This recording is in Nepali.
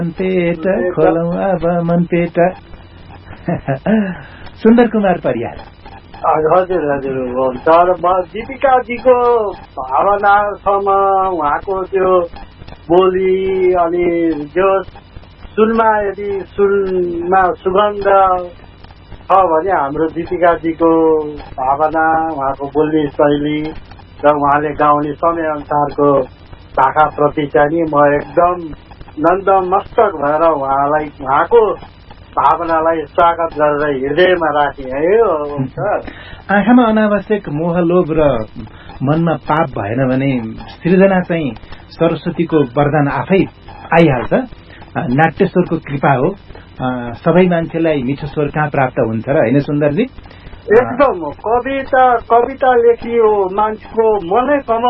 पेट खोलौं अब मन पेट। सुन्दर कुमार परियार। हजुर हजुर हुन्छ र दीपिकाजीको भावनासम्म उहाँको त्यो बोली अनि जो सुनमा यदि सुनमा सुगन्ध छ भने हाम्रो दीपिकाजीको भावना उहाँको बोल्ने शैली र उहाँले गाउने समयअनुसारको भाकाप्रति चाहिँ नि म एकदम नन्दमस्तक भएर उहाँलाई उहाँको भावनालाई स्वागत गरेर हृदयमा राखेँ है। आँखामा अनावश्यक मोह लोभ र मनमा पाप भएन भने सृजना चाहिँ सरस्वतीको वरदान आफै आइहाल्छ। नाट्यश्वरको कृपा हो। सबै मान्छेलाई मिठो स्वर कहाँ प्राप्त हुन्छ र होइन सुन्दरजी? एकदम कविता लेखियो मान्छेको मनै